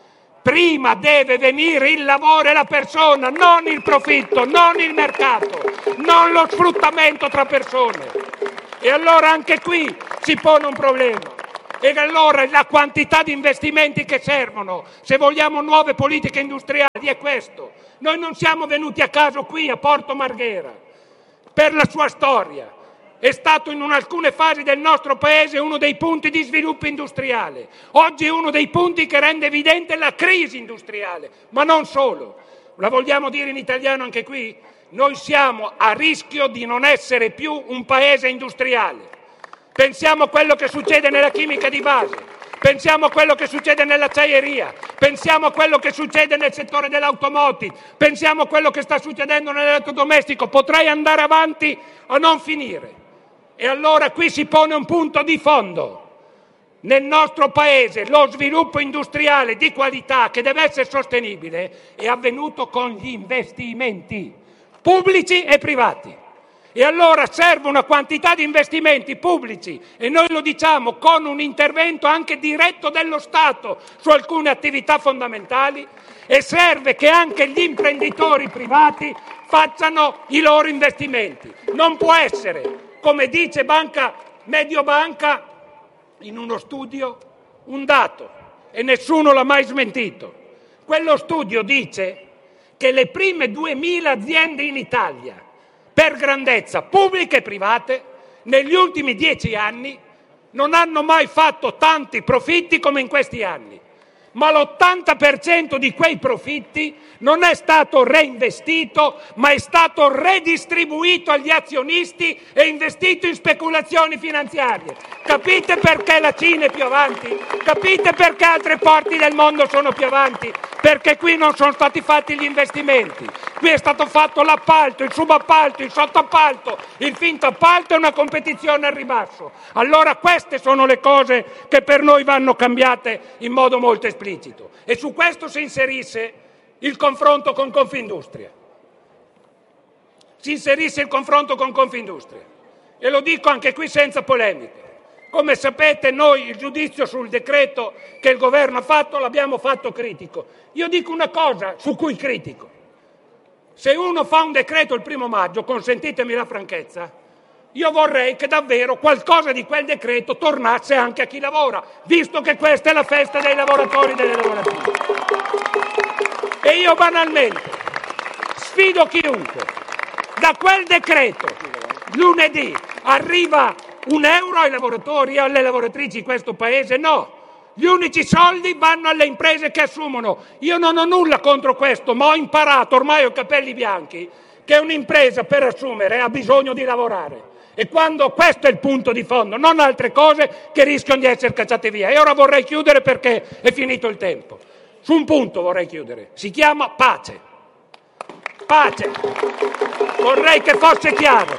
Prima deve venire il lavoro e la persona, non il profitto, non il mercato, non lo sfruttamento tra persone. E allora anche qui si pone un problema. E allora la quantità di investimenti che servono, se vogliamo nuove politiche industriali, è questo. Noi non siamo venuti a caso qui a Porto Marghera per la sua storia. È stato in alcune fasi del nostro paese uno dei punti di sviluppo industriale. Oggi è uno dei punti che rende evidente la crisi industriale, ma non solo. La vogliamo dire in italiano anche qui? Noi siamo a rischio di non essere più un paese industriale. Pensiamo a quello che succede nella chimica di base, pensiamo a quello che succede nell'acciaieria, pensiamo a quello che succede nel settore dell'automotive, pensiamo a quello che sta succedendo nell'elettrodomestico. Potrei andare avanti a non finire. E allora qui si pone un punto di fondo. Nel nostro paese lo sviluppo industriale di qualità, che deve essere sostenibile, è avvenuto con gli investimenti pubblici e privati. E allora serve una quantità di investimenti pubblici, e noi lo diciamo, con un intervento anche diretto dello Stato su alcune attività fondamentali, e serve che anche gli imprenditori privati facciano i loro investimenti. Non può essere, come dice Mediobanca in uno studio, un dato, e nessuno l'ha mai smentito. Quello studio dice che le prime 2000 aziende in Italia, per grandezza, pubbliche e private, negli ultimi 10 anni non hanno mai fatto tanti profitti come in questi anni. Ma l'80% di quei profitti non è stato reinvestito, ma è stato redistribuito agli azionisti e investito in speculazioni finanziarie. Capite perché la Cina è più avanti? Capite perché altre parti del mondo sono più avanti? Perché qui non sono stati fatti gli investimenti. Qui è stato fatto l'appalto, il subappalto, il sottoappalto, il finto appalto e una competizione al ribasso. Allora queste sono le cose che per noi vanno cambiate in modo molto esplicito. E su questo si inserisse il confronto con Confindustria. E lo dico anche qui senza polemiche. Come sapete, noi il giudizio sul decreto che il governo ha fatto l'abbiamo fatto critico. Io dico una cosa su cui critico. Se uno fa un decreto il 1° maggio, consentitemi la franchezza, io vorrei che davvero qualcosa di quel decreto tornasse anche a chi lavora, visto che questa è la festa dei lavoratori e delle lavoratrici. E io banalmente sfido chiunque. Da quel decreto lunedì arriva €1 ai lavoratori e alle lavoratrici di questo paese? No. Gli unici soldi vanno alle imprese che assumono. Io non ho nulla contro questo, ma ho imparato, ormai ho capelli bianchi, che un'impresa per assumere ha bisogno di lavorare. E quando questo è il punto di fondo, non altre cose che rischiano di essere cacciate via. E ora vorrei chiudere perché è finito il tempo. Su un punto vorrei chiudere, si chiama pace. Pace. Vorrei che fosse chiaro.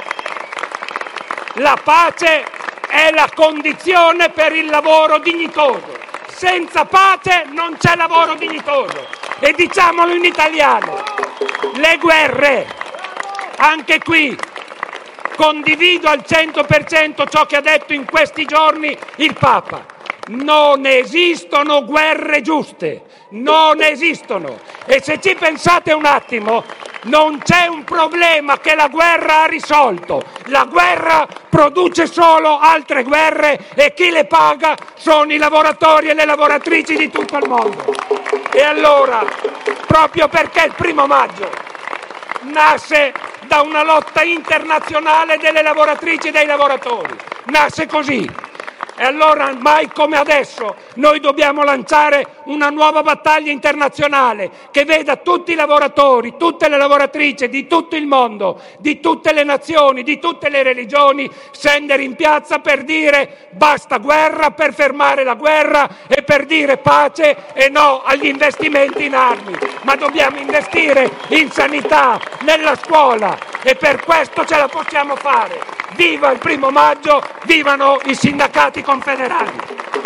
La pace è la condizione per il lavoro dignitoso. Senza pace non c'è lavoro dignitoso. E diciamolo in italiano, le guerre, anche qui, condivido al 100% ciò che ha detto in questi giorni il Papa. Non esistono guerre giuste, non esistono. E se ci pensate un attimo, non c'è un problema che la guerra ha risolto. La guerra produce solo altre guerre e chi le paga sono i lavoratori e le lavoratrici di tutto il mondo. E allora, proprio perché il 1° maggio nasce da una lotta internazionale delle lavoratrici e dei lavoratori, nasce così. E allora, mai come adesso, noi dobbiamo lanciare una nuova battaglia internazionale che veda tutti i lavoratori, tutte le lavoratrici di tutto il mondo, di tutte le nazioni, di tutte le religioni, scendere in piazza per dire basta guerra, per fermare la guerra e per dire pace e no agli investimenti in armi. Ma dobbiamo investire in sanità, nella scuola, e per questo ce la possiamo fare. Viva il 1° maggio, vivano i sindacati confederali!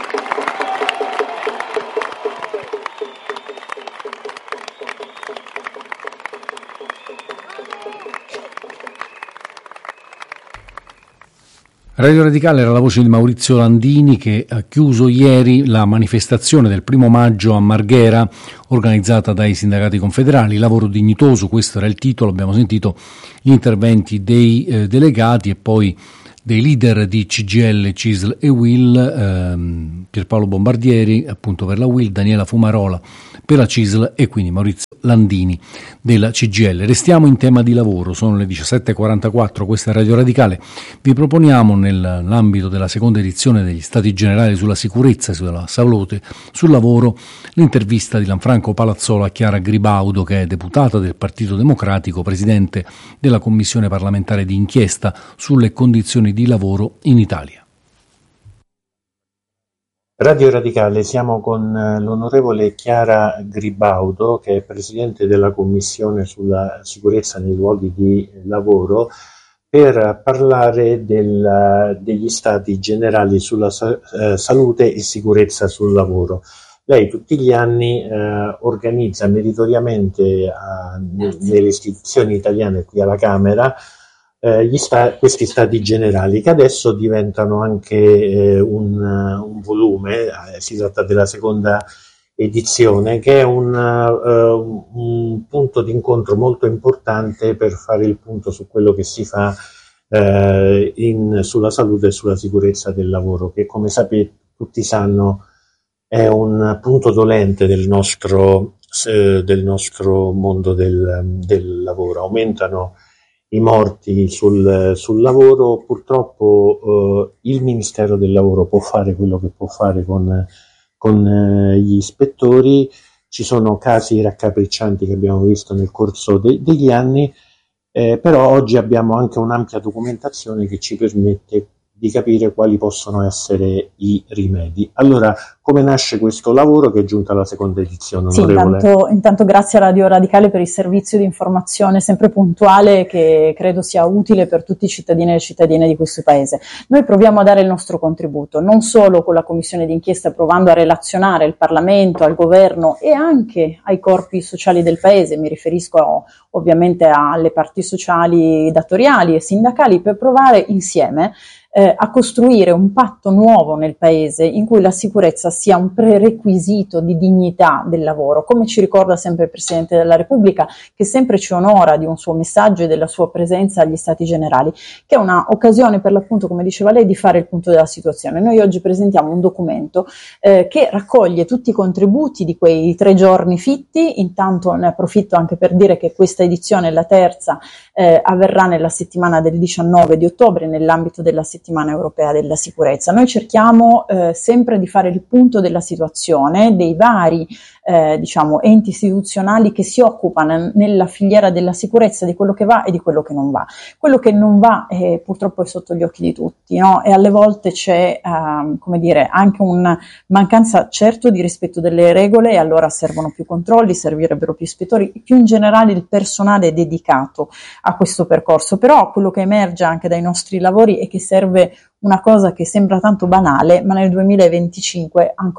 Radio Radicale era la voce di Maurizio Landini, che ha chiuso ieri la manifestazione del 1° maggio a Marghera organizzata dai sindacati confederali. Lavoro dignitoso, questo era il titolo. Abbiamo sentito gli interventi dei delegati e poi dei leader di CGIL, CISL e UIL, Pierpaolo Bombardieri appunto per la UIL, Daniela Fumarola per la CISL e quindi Maurizio Landini della CGIL. Restiamo in tema di lavoro, sono le 17.44, questa è Radio Radicale. Vi proponiamo nell'ambito della seconda edizione degli Stati Generali sulla sicurezza e sulla salute sul lavoro l'intervista di Lanfranco Palazzolo a Chiara Gribaudo, che è deputata del Partito Democratico, presidente della Commissione parlamentare di inchiesta sulle condizioni di lavoro in Italia. Radio Radicale, siamo con l'onorevole Chiara Gribaudo, che è presidente della Commissione sulla sicurezza nei luoghi di lavoro, per parlare degli stati generali sulla salute e sicurezza sul lavoro. Lei tutti gli anni organizza meritoriamente nelle istituzioni italiane qui alla Camera questi stati generali, che adesso diventano anche un volume. Si tratta della seconda edizione, che è un punto di incontro molto importante per fare il punto su quello che si fa sulla salute e sulla sicurezza del lavoro, che come sapete tutti sanno è un punto dolente del nostro mondo del lavoro. Aumentano i morti sul lavoro. Purtroppo il Ministero del Lavoro può fare quello che può fare con gli ispettori. Ci sono casi raccapriccianti che abbiamo visto nel corso degli anni, però oggi abbiamo anche un'ampia documentazione che ci permette di capire quali possono essere i rimedi. Allora, come nasce questo lavoro che è giunto alla seconda edizione? Sì, intanto grazie a Radio Radicale per il servizio di informazione sempre puntuale, che credo sia utile per tutti i cittadini e le cittadine di questo Paese. Noi proviamo a dare il nostro contributo, non solo con la Commissione d'inchiesta, provando a relazionare il Parlamento, al Governo e anche ai corpi sociali del Paese. Mi riferisco ovviamente alle parti sociali datoriali e sindacali, per provare insieme a costruire un patto nuovo nel Paese in cui la sicurezza sia un prerequisito di dignità del lavoro, come ci ricorda sempre il Presidente della Repubblica, che sempre ci onora di un suo messaggio e della sua presenza agli Stati Generali, che è una occasione per l'appunto, come diceva lei, di fare il punto della situazione. Noi oggi presentiamo un documento che raccoglie tutti i contributi di quei 3 giorni fitti. Intanto ne approfitto anche per dire che questa edizione, la terza, avverrà nella settimana del 19 di ottobre nell'ambito della settimana europea della sicurezza. Noi cerchiamo sempre di fare il punto della situazione dei vari enti istituzionali che si occupano nella filiera della sicurezza, di quello che va e di quello che non va. Quello che non va purtroppo è sotto gli occhi di tutti, no? E alle volte c'è anche una mancanza certo di rispetto delle regole, e allora servono più controlli, servirebbero più ispettori, più in generale il personale dedicato a questo percorso. Però quello che emerge anche dai nostri lavori è che serve una cosa che sembra tanto banale, ma nel 2026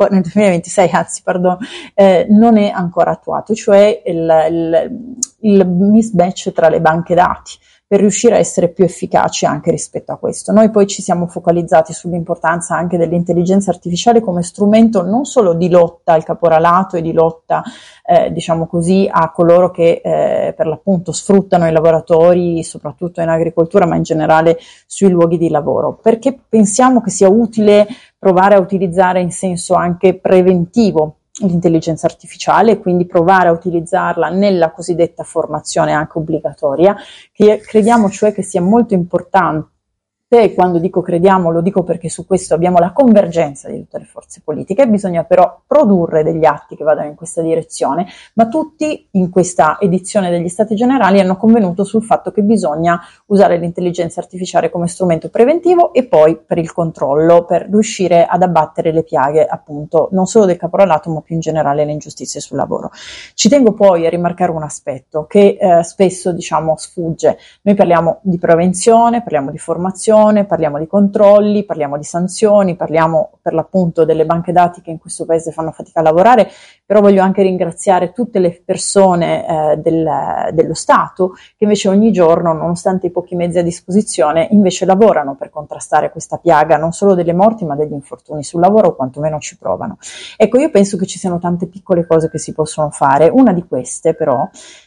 non è ancora attuato, cioè il mismatch tra le banche dati, per riuscire a essere più efficaci anche rispetto a questo. Noi poi ci siamo focalizzati sull'importanza anche dell'intelligenza artificiale come strumento non solo di lotta al caporalato e di lotta a coloro che per l'appunto sfruttano i lavoratori, soprattutto in agricoltura, ma in generale sui luoghi di lavoro, perché pensiamo che sia utile provare a utilizzare in senso anche preventivo l'intelligenza artificiale, quindi provare a utilizzarla nella cosiddetta formazione anche obbligatoria, che crediamo cioè che sia molto importante e quando dico crediamo lo dico perché su questo abbiamo la convergenza di tutte le forze politiche, bisogna però produrre degli atti che vadano in questa direzione, ma tutti in questa edizione degli Stati Generali hanno convenuto sul fatto che bisogna usare l'intelligenza artificiale come strumento preventivo e poi per il controllo, per riuscire ad abbattere le piaghe appunto non solo del caporalato ma più in generale le ingiustizie sul lavoro. Ci tengo poi a rimarcare un aspetto che spesso sfugge. Noi parliamo di prevenzione, parliamo di formazione, parliamo di controlli, parliamo di sanzioni, parliamo per l'appunto delle banche dati che in questo paese fanno fatica a lavorare, però voglio anche ringraziare tutte le persone dello Stato che invece ogni giorno, nonostante i pochi mezzi a disposizione, invece lavorano per contrastare questa piaga non solo delle morti ma degli infortuni sul lavoro, o quantomeno ci provano. Ecco, io penso che ci siano tante piccole cose che si possono fare. Una di queste però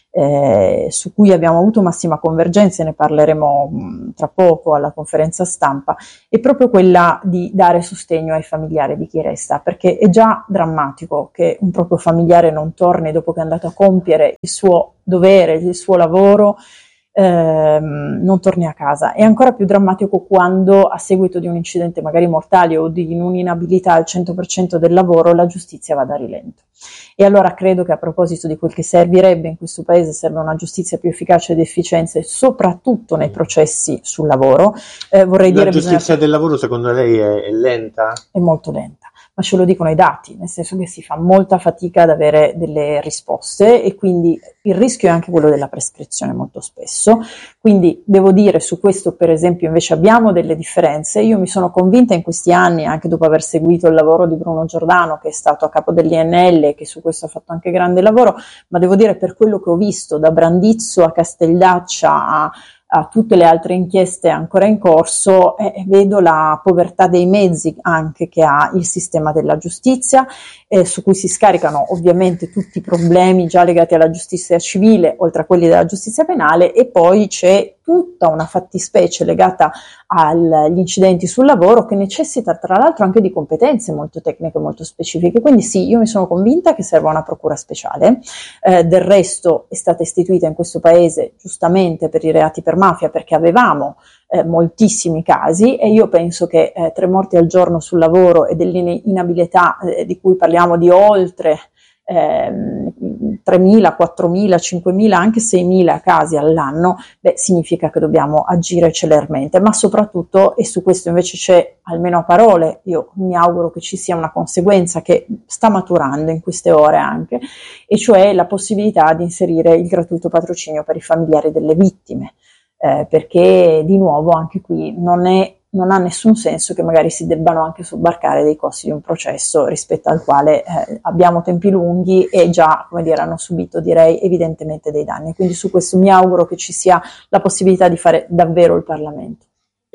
su cui abbiamo avuto massima convergenza e ne parleremo tra poco alla conferenza stampa, è proprio quella di dare sostegno ai familiari di chi resta, perché è già drammatico che un proprio familiare non torni dopo che è andato a compiere il suo dovere, il suo lavoro, non torni a casa. È ancora più drammatico quando a seguito di un incidente magari mortale o di un'inabilità al 100% del lavoro la giustizia vada a rilento. E allora credo che a proposito di quel che servirebbe in questo paese serve una giustizia più efficace ed efficiente soprattutto nei processi sul lavoro. Vorrei dire la giustizia del lavoro secondo lei è lenta? È molto lenta, ma ce lo dicono i dati, nel senso che si fa molta fatica ad avere delle risposte e quindi il rischio è anche quello della prescrizione molto spesso. Quindi devo dire su questo per esempio invece abbiamo delle differenze. Io mi sono convinta in questi anni, anche dopo aver seguito il lavoro di Bruno Giordano che è stato a capo dell'INL e che su questo ha fatto anche grande lavoro, ma devo dire per quello che ho visto da Brandizzo a Castellaccia a tutte le altre inchieste ancora in corso, vedo la povertà dei mezzi anche che ha il sistema della giustizia, su cui si scaricano ovviamente tutti i problemi già legati alla giustizia civile, oltre a quelli della giustizia penale, e poi c'è tutta una fattispecie legata agli incidenti sul lavoro che necessita tra l'altro anche di competenze molto tecniche, molto specifiche. Quindi sì, io mi sono convinta che serva una procura speciale, del resto è stata istituita in questo paese giustamente per i reati per mafia perché avevamo moltissimi casi e io penso che 3 morti al giorno sul lavoro e dell'inabilità di cui parliamo di oltre 3.000, 4.000, 5.000, anche 6.000 casi all'anno, significa che dobbiamo agire celermente, ma soprattutto, e su questo invece c'è almeno a parole, io mi auguro che ci sia una conseguenza che sta maturando in queste ore anche, e cioè la possibilità di inserire il gratuito patrocinio per i familiari delle vittime. Perché di nuovo anche qui non ha nessun senso che magari si debbano anche sobbarcare dei costi di un processo rispetto al quale abbiamo tempi lunghi e già, come dire, hanno subito direi evidentemente dei danni. Quindi su questo mi auguro che ci sia la possibilità di fare davvero il Parlamento.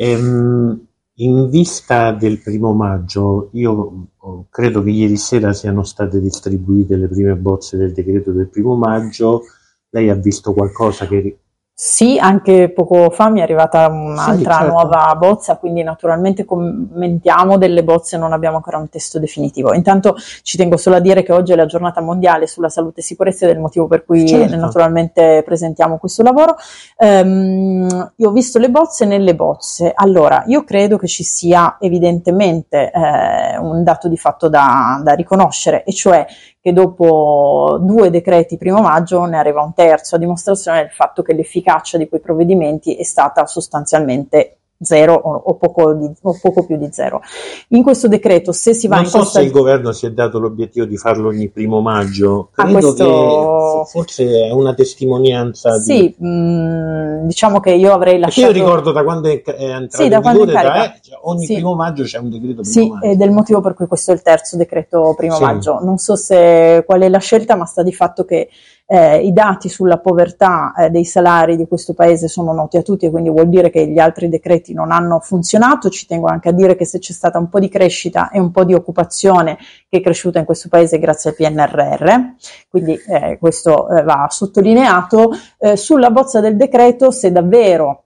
In vista del 1° maggio, io credo che ieri sera siano state distribuite le prime bozze del decreto del 1° maggio. Lei ha visto qualcosa che... Sì, anche poco fa mi è arrivata un'altra nuova bozza, quindi naturalmente commentiamo delle bozze, non abbiamo ancora un testo definitivo. Intanto ci tengo solo a dire che oggi è la giornata mondiale sulla salute e sicurezza ed è il motivo per cui naturalmente presentiamo questo lavoro. Io ho visto le bozze nelle bozze. Allora, io credo che ci sia evidentemente un dato di fatto da riconoscere, e cioè che dopo 2 decreti 1° maggio ne arriva un terzo, a dimostrazione del fatto che l'efficacia di quei provvedimenti è stata sostanzialmente zero o poco più di zero. In questo decreto, se si va non so se il governo si è dato l'obiettivo di farlo ogni 1° maggio, credo che forse è una testimonianza sì, diciamo che io avrei lasciato... Perché io ricordo da quando è entrato in vigore, ogni 1° maggio c'è un decreto 1° maggio. Ed è il motivo per cui questo è il terzo decreto 1° maggio. Non so qual è la scelta, ma sta di fatto che i dati sulla povertà dei salari di questo paese sono noti a tutti, e quindi vuol dire che gli altri decreti non hanno funzionato. Ci tengo anche a dire che se c'è stata un po' di crescita e un po' di occupazione che è cresciuta in questo paese grazie al PNRR, quindi questo va sottolineato. Sulla bozza del decreto, se davvero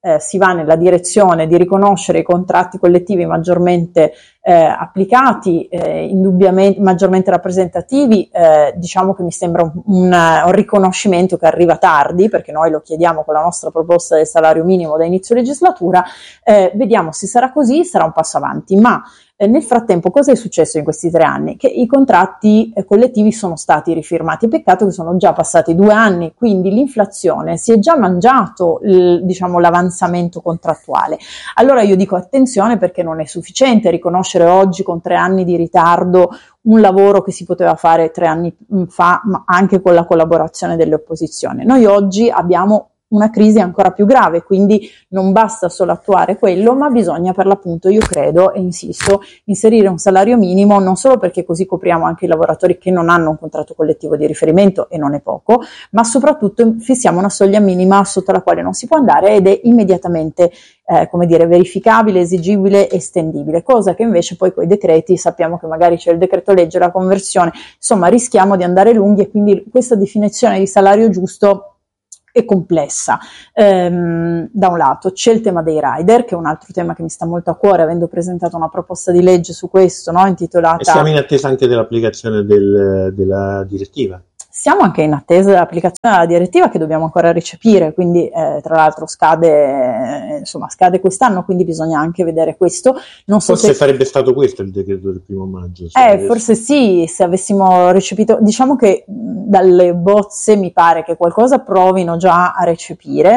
si va nella direzione di riconoscere i contratti collettivi maggiormente applicati, indubbiamente maggiormente rappresentativi, diciamo che mi sembra un riconoscimento che arriva tardi, perché noi lo chiediamo con la nostra proposta del salario minimo da inizio legislatura. Vediamo se sarà così, sarà un passo avanti, ma nel frattempo cosa è successo in questi 3 anni? Che i contratti collettivi sono stati rifirmati, peccato che sono già passati 2 anni, quindi l'inflazione si è già mangiato diciamo l'avanzamento contrattuale. Allora io dico attenzione, perché non è sufficiente riconoscere oggi con 3 anni di ritardo un lavoro che si poteva fare 3 anni fa, ma anche con la collaborazione delle opposizioni. Noi oggi abbiamo una crisi ancora più grave, quindi non basta solo attuare quello, ma bisogna per l'appunto, io credo e insisto, inserire un salario minimo, non solo perché così copriamo anche i lavoratori che non hanno un contratto collettivo di riferimento, e non è poco, ma soprattutto fissiamo una soglia minima sotto la quale non si può andare, ed è immediatamente verificabile, esigibile, estendibile, cosa che invece poi coi decreti sappiamo che magari c'è il decreto legge, la conversione, insomma rischiamo di andare lunghi, e quindi questa definizione di salario giusto è complessa. Da un lato c'è il tema dei rider, che è un altro tema che mi sta molto a cuore, avendo presentato una proposta di legge su questo, no, intitolata... E siamo in attesa anche dell'applicazione della direttiva. Siamo anche in attesa dell'applicazione della direttiva, che dobbiamo ancora recepire, quindi tra l'altro scade quest'anno, quindi bisogna anche vedere questo. Non so forse sarebbe stato questo il decreto del 1° maggio. Forse sì, se avessimo recepito, diciamo che dalle bozze mi pare che qualcosa provino già a recepire.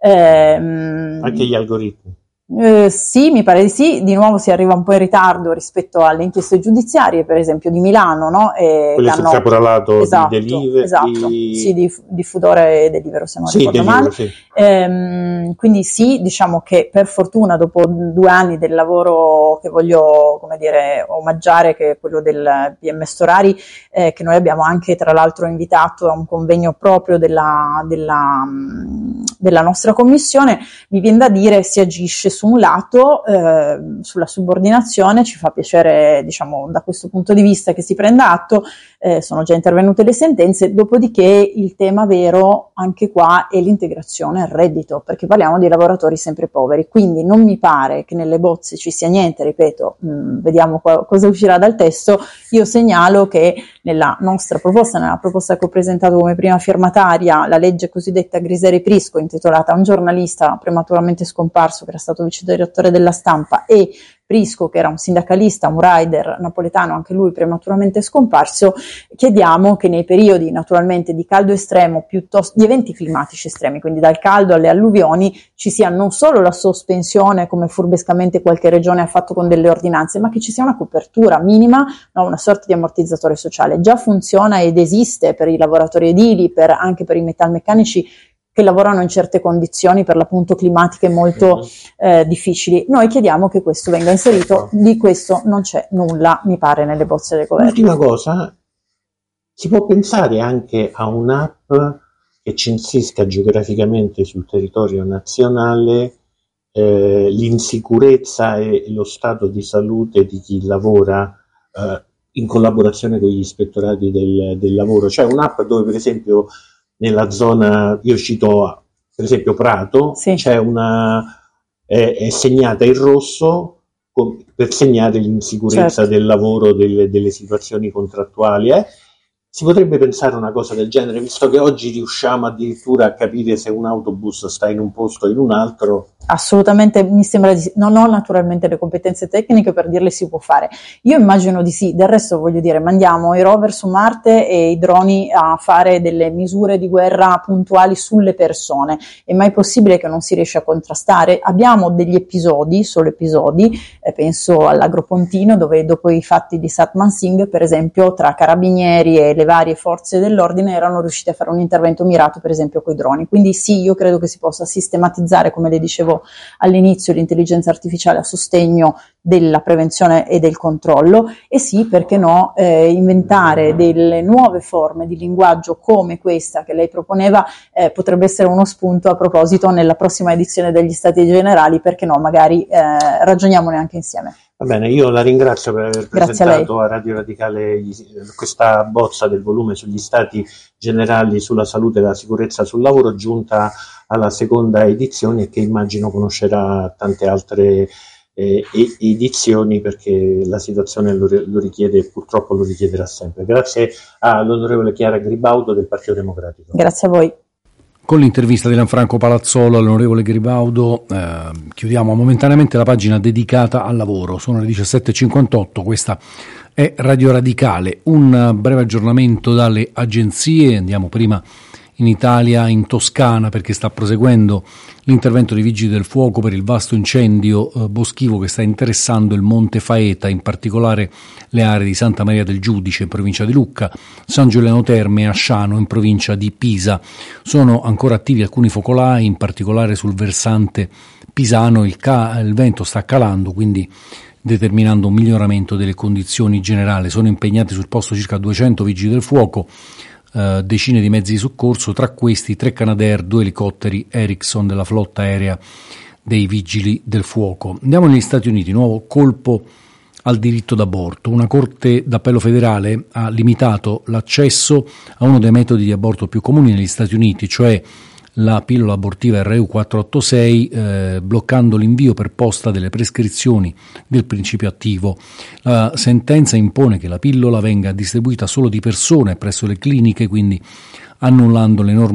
Anche gli algoritmi. Sì, mi pare di sì. Di nuovo si arriva un po' in ritardo rispetto alle inchieste giudiziarie, per esempio di Milano, no? Quelle sul caporalato, esatto, di Delivery, esatto. Sì, di Fudore e Delivery, se non ricordo male. Sì. Quindi sì, diciamo che per fortuna dopo 2 anni del lavoro che voglio, omaggiare, che è quello del PM Storari, che noi abbiamo anche tra l'altro invitato a un convegno proprio della nostra commissione, mi viene da dire si agisce su un lato sulla subordinazione, ci fa piacere da questo punto di vista che si prenda atto, sono già intervenute le sentenze, dopodiché il tema vero anche qua è l'integrazione al reddito, perché parliamo di lavoratori sempre poveri, quindi non mi pare che nelle bozze ci sia niente, ripeto, vediamo cosa uscirà dal testo. Io segnalo che nella nostra proposta, nella proposta che ho presentato come prima firmataria, la legge cosiddetta Griseri-Prisco, intitolata a un giornalista prematuramente scomparso che era stato vice direttore della Stampa, e Prisco, che era un sindacalista, un rider napoletano, anche lui prematuramente scomparso, chiediamo che nei periodi naturalmente di caldo estremo, piuttosto di eventi climatici estremi, quindi dal caldo alle alluvioni, ci sia non solo la sospensione, come furbescamente qualche regione ha fatto con delle ordinanze, ma che ci sia una copertura minima, no, una sorta di ammortizzatore sociale. Già funziona ed esiste per i lavoratori edili, anche per i metalmeccanici che lavorano in certe condizioni per l'appunto climatiche molto difficili. Noi chiediamo che questo venga inserito, di questo non c'è nulla, mi pare, nelle bozze del governo. Ultima cosa, si può pensare anche a un'app che censisca geograficamente sul territorio nazionale l'insicurezza e lo stato di salute di chi lavora in collaborazione con gli ispettorati del lavoro, cioè un'app dove per esempio nella zona, io cito per esempio Prato, sì, c'è è segnata in rosso per segnare l'insicurezza, certo, del lavoro, delle situazioni contrattuali. Si potrebbe pensare una cosa del genere, visto che oggi riusciamo addirittura a capire se un autobus sta in un posto o in un altro. Assolutamente, mi sembra di sì. Non ho naturalmente le competenze tecniche per dirle si può fare. Io immagino di sì, del resto voglio dire, mandiamo i rover su Marte e i droni a fare delle misure di guerra puntuali sulle persone. È mai possibile che non si riesce a contrastare? Abbiamo degli episodi, solo episodi, penso all'Agropontino, dove dopo i fatti di Satman Singh, per esempio, tra carabinieri e le varie forze dell'ordine erano riusciti a fare un intervento mirato, per esempio coi droni. Quindi sì, io credo che si possa sistematizzare, come le dicevo all'inizio, l'intelligenza artificiale a sostegno della prevenzione e del controllo, e sì, perché no, inventare delle nuove forme di linguaggio come questa che lei proponeva potrebbe essere uno spunto a proposito nella prossima edizione degli Stati Generali, perché no, magari ragioniamone anche insieme. Va bene, io la ringrazio per aver presentato a Radio Radicale questa bozza del volume sugli Stati Generali sulla salute e la sicurezza sul lavoro, giunta alla seconda edizione e che immagino conoscerà tante altre edizioni, perché la situazione lo richiede e purtroppo lo richiederà sempre. Grazie all'onorevole Chiara Gribaudo del Partito Democratico. Grazie a voi. Con l'intervista di Gianfranco Palazzolo all'onorevole Gribaudo chiudiamo momentaneamente la pagina dedicata al lavoro. Sono le 17.58, questa è Radio Radicale. Un breve aggiornamento dalle agenzie. Andiamo prima in Italia, in Toscana, perché sta proseguendo l'intervento dei Vigili del Fuoco per il vasto incendio boschivo che sta interessando il Monte Faeta, in particolare le aree di Santa Maria del Giudice in provincia di Lucca, San Giuliano Terme e Asciano in provincia di Pisa. Sono ancora attivi alcuni focolai, in particolare sul versante pisano. Il vento sta calando, quindi determinando un miglioramento delle condizioni generali. Sono impegnati sul posto circa 200 vigili del fuoco, decine di mezzi di soccorso, tra questi 3 Canadair, 2 elicotteri Erickson della flotta aerea dei Vigili del Fuoco. Andiamo negli Stati Uniti, nuovo colpo al diritto d'aborto. Una corte d'appello federale ha limitato l'accesso a uno dei metodi di aborto più comuni negli Stati Uniti, cioè la pillola abortiva RU486, bloccando l'invio per posta delle prescrizioni del principio attivo. La sentenza impone che la pillola venga distribuita solo di persona presso le cliniche, quindi annullando le norme